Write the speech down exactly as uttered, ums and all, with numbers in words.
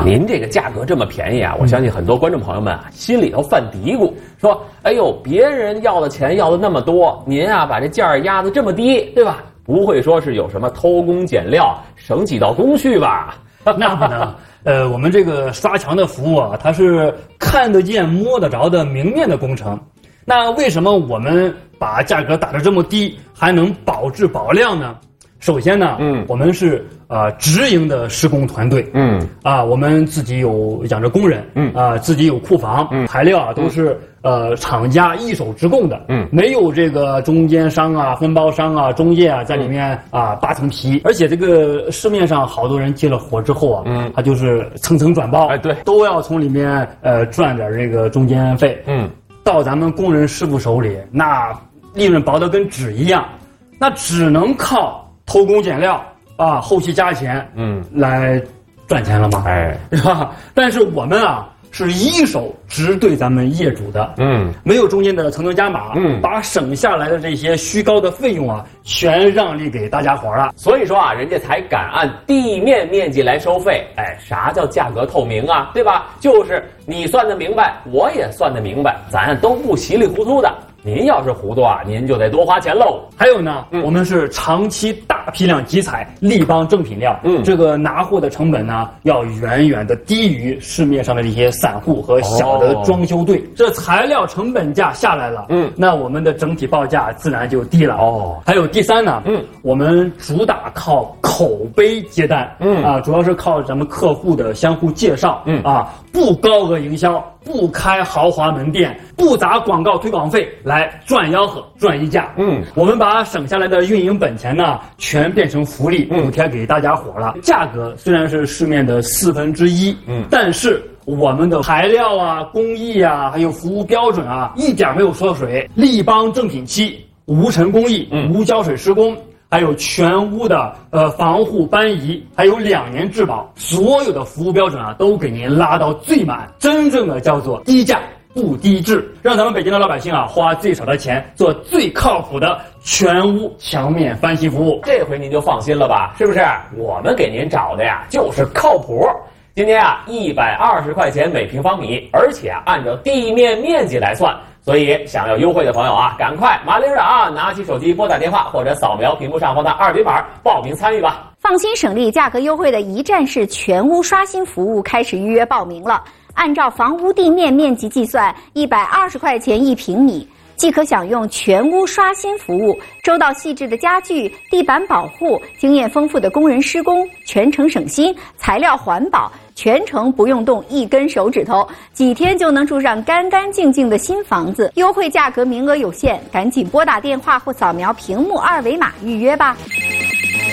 您这个价格这么便宜啊，我相信很多观众朋友们啊心里头犯嘀咕，说，哎呦，别人要的钱要的那么多，您啊把这价儿压得这么低，对吧？不会说是有什么偷工减料、省几道工序吧？ 那不能。呃，我们这个刷墙的服务啊，它是看得见、摸得着的明面的工程。那为什么我们把价格打得这么低，还能保质保量呢？首先呢，嗯，我们是呃直营的施工团队，嗯，啊，我们自己有养着工人，嗯，啊，自己有库房，嗯，材料啊都是呃厂家一手直供的，嗯，没有这个中间商啊、分包商啊、中介啊在里面啊扒层皮，而且这个市面上好多人接了活之后啊，嗯，他就是层层转包，哎，对，都要从里面呃赚点这个中间费，嗯，到咱们工人师傅手里，那利润薄得跟纸一样，那只能靠偷工减料啊，后期加钱，嗯，来赚钱了吗？哎，是吧？但是我们啊，是一手直对咱们业主的，嗯，没有中间的层层加码，嗯，把省下来的这些虚高的费用啊，全让利给大家伙了。 所以说啊，人家才敢按地面面积来收费。哎，啥叫价格透明啊？对吧？就是你算得明白，我也算得明白，咱都不稀里糊涂的。您要是糊涂啊，您就得多花钱喽。 还有呢，嗯、我们是长期大批量集采立邦正品料，嗯，这个拿货的成本呢，要远远的低于市面上的这些散户和小的装修队。哦、这材料成本价下来了，嗯，那我们的整体报价自然就低了。哦，还有第三呢，嗯，我们主打靠口碑接单，嗯啊，主要是靠咱们客户的相互介绍，嗯啊，不高额营销，不开豪华门店，不砸广告推广费来赚吆喝赚溢价。嗯，我们把省下来的运营本钱呢，全变成福利补贴给大家伙了。嗯、价格虽然是市面的四分之一，嗯，但是我们的材料啊、工艺啊，还有服务标准啊，一点没有缩水。立邦正品漆，无尘工艺，嗯、无胶水施工。还有全屋的呃防护搬移，还有两年质保，所有的服务标准啊都给您拉到最满，真正的叫做低价不低质，让咱们北京的老百姓啊花最少的钱做最靠谱的全屋墙面翻新服务。 这回您就放心了吧？是不是？我们给您找的呀就是靠谱。今天啊一百二十块钱每平方米，而且啊按照地面面积来算。所以想要优惠的朋友啊，赶快麻溜的啊，拿起手机拨打电话或者扫描屏幕上方的二维码报名参与吧。 放心省力、价格优惠的一站式全屋刷新服务开始预约报名了。按照房屋地面面积计算，一百二十块钱一平米，既可享用全屋刷新服务，周到细致的家具、地板保护，经验丰富的工人施工，全程省心，材料环保。全程不用动一根手指头，几天就能住上干干净净的新房子。优惠价格名额有限，赶紧拨打电话或扫描屏幕二维码预约吧。